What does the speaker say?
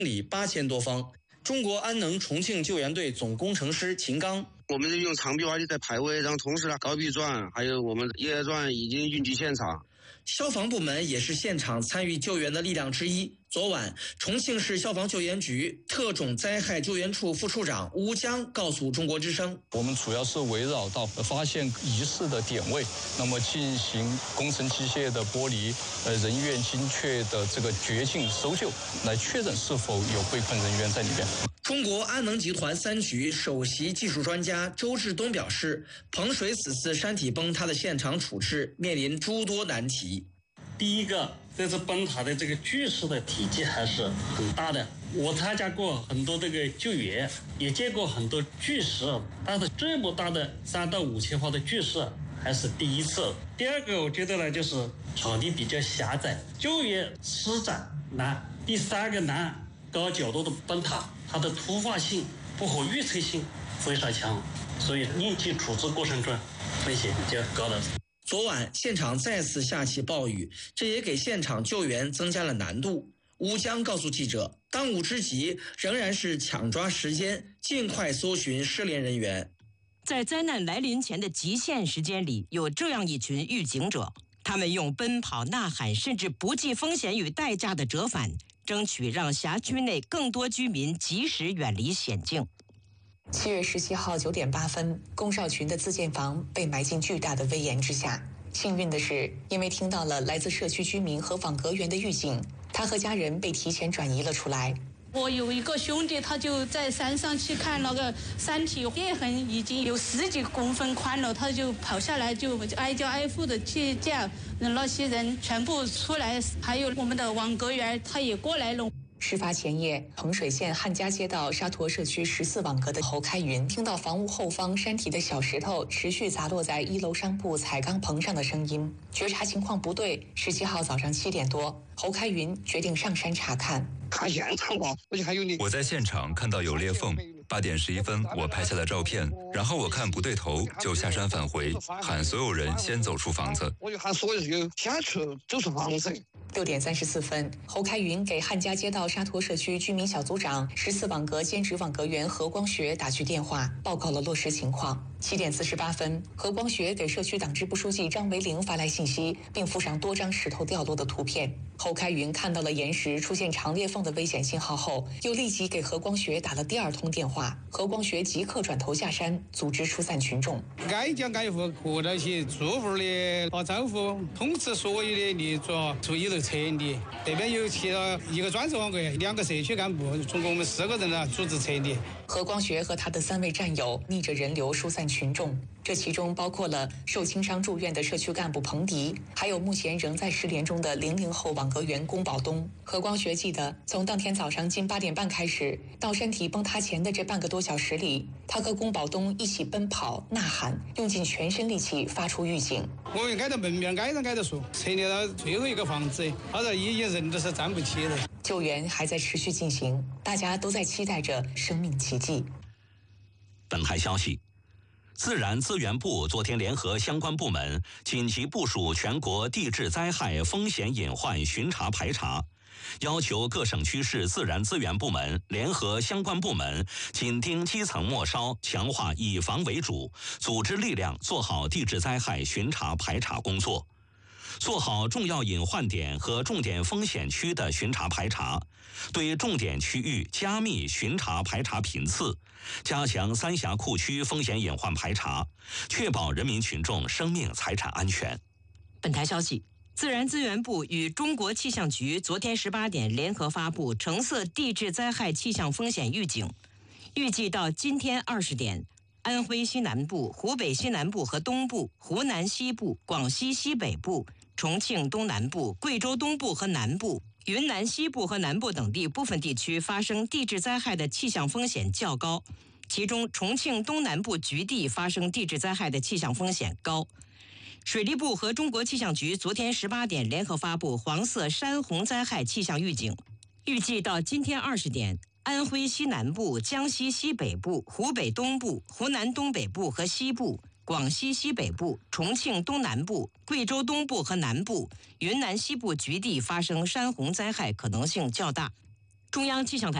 里8000多方。中国安能重庆救援队总工程师秦刚， 我们是用长臂挖机在排位，然后同时高臂钻还有我们野钻已经运抵现场。 消防部门也是现场参与救援的力量之一。昨晚，重庆市消防救援局特种灾害救援处副处长吴江告诉中国之声， 我们主要是围绕到发现疑似的点位，那么进行工程机械的剥离，人员精确的这个掘进搜救，来确认是否有被困人员在里边。 中国安能集团3局首席技术专家周志东表示，彭水此次山体崩塌的现场处置面临诸多难题。 第一个，这次崩塌的这个巨石的体积还是很大的。我参加过很多这个救援，也见过很多巨石，但是这么大的3到5千方的巨石还是第一次。第二个，我觉得呢，就是场地比较狭窄，救援施展难。第三个难，高角度的崩塌，它的突发性、不可预测性非常强，所以应急处置过程中风险比较高的。 昨晚现场再次下起暴雨，这也给现场救援增加了难度。吴江告诉记者，当务之急仍然是抢抓时间，尽快搜寻失联人员。 在灾难来临前的极限时间里，有这样一群预警者，他们用奔跑、呐喊，甚至不计风险与代价的折返，争取让辖区内更多居民及时远离险境。 7月17号9点8分，龚少群的自建房被埋进巨大的危岩之下。幸运的是，因为听到了来自社区居民和网格员的预警，他和家人被提前转移了出来。 我有一个兄弟，他就在山上去看那个山体裂痕已经有10几公分宽了，他就跑下来，就挨家挨户的去叫那些人全部出来，还有我们的网格员他也过来了。 事发前夜，彭水县汉家街道沙坨社区14网格的侯开云听到房屋后方山体的小石头持续砸落在1楼商铺彩钢棚上的声音，觉察情况不对。17号早上7点多，侯开云决定上山查看。 看现场吧， 我在现场看到有裂缝，8点11分我拍下了照片，然后我看不对头就下山返回，喊所有人先走出房子。 我就喊所有人先去走出房子。 6点34分，侯开云给汉家街道沙坨社区居民小组长、14网格兼职网格员何光学打去电话，报告了落实情况。7点48分，何光学给社区党支部书记张维龄发来信息，并附上多张石头掉落的图片。侯开云看到了岩石出现长裂缝的危险信号后，又立即给何光学打了第2通电话。何光学即刻转头下山，组织疏散群众。 挨家挨户和到起住户的打招呼，通知所有的立足注意楼撤离。这边有起了1个专职网格员，2个社区干部，总共我们4个人了，组织撤离。 何光学和他的3位战友逆着人流疏散群众，这其中包括了受轻伤住院的社区干部彭迪，还有目前仍在失联中的00后网格员龚宝东。何光学记得，从当天早上近8点半开始，到山体崩塌前的这半个多小时里，他和龚宝东一起奔跑、呐喊，用尽全身力气发出预警。 我们挨到门面，挨着说，撤离到最后一个房子，他说已经人都是站不起了。 救援还在持续进行，大家都在期待着生命奇迹。 本台消息，自然资源部昨天联合相关部门紧急部署全国地质灾害风险隐患巡查排查，要求各省区市自然资源部门联合相关部门紧盯基层末梢，强化以防为主，组织力量做好地质灾害巡查排查工作。做好重要隐患点和重点风险区的巡查排查，对重点区域加密巡查排查频次，加强三峡库区风险隐患排查，确保人民群众生命财产安全。 本台消息，自然资源部与中国气象局昨天18点联合发布橙色地质灾害气象风险预警，预计到今天20点，安徽西南部、湖北西南部和东部、湖南西部、广西西北部、重庆东南部、贵州东部和南部、云南西部和南部等地部分地区发生地质灾害的气象风险较高，其中重庆东南部局地发生地质灾害的气象风险高。水利部和中国气象局昨天18点联合发布黄色山洪灾害气象预警，预计到今天20点，安徽西南部、江西西北部、湖北东部、湖南东北部和西部、广西西北部、重庆东南部、贵州东部和南部、云南西部局地发生山洪灾害可能性较大。 中央气象台。